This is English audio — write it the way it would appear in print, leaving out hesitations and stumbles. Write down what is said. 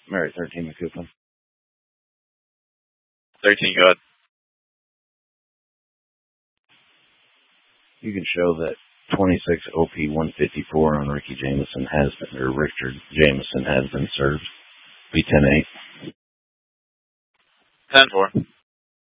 Mary 13 McCoupland. 13, go ahead. You can show that 26 OP 154 on Ricky Jameson Richard Jameson has been served. Be 10-8. 10-4.